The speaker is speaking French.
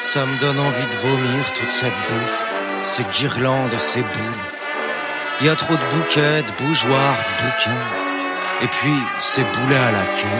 Ça me donne envie de vomir toute cette bouffe, ces guirlandes, ces boules. Y a trop de bouquets, de bougeoirs, de bouquins. Et puis, ces boulets à la queue.